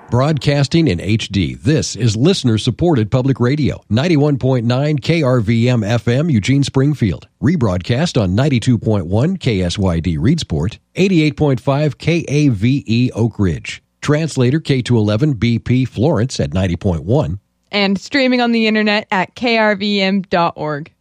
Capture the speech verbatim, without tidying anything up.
Broadcasting in H D, this is listener-supported public radio, ninety-one point nine K R V M F M, Eugene, Springfield. Rebroadcast on ninety-two point one K S Y D, Reedsport, eighty-eight point five K A V E, Oak Ridge. Translator K two eleven B P, Florence at ninety point one. And streaming on the internet at K R V M dot org.